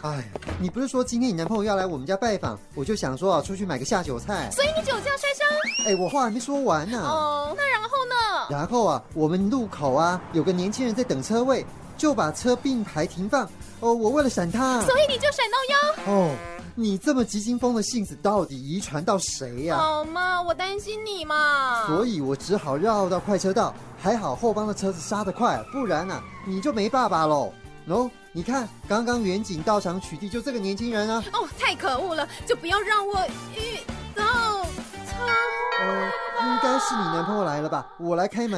哎，你不是说今天你男朋友要来我们家拜访，我就想说出去买个下酒菜。 所以你酒驾摔伤？ 哎，我话还没说完呢。 哦，那然后呢？ 然后我们路口有个年轻人在等车位，就把车并排停放。哦，我为了闪他， 所以你就闪到腰。 哦，你这么急惊风的性子到底遗传到谁呀？ 好嘛，我担心你嘛。 所以我只好绕到快车道，还好后方的车子刹得快，不然你就没爸爸喽。喏，你看，刚刚远景到场取缔就这个年轻人啊。 哦，太可恶了，就不要让我遇到他。 应该是你男朋友来了吧？我来开门。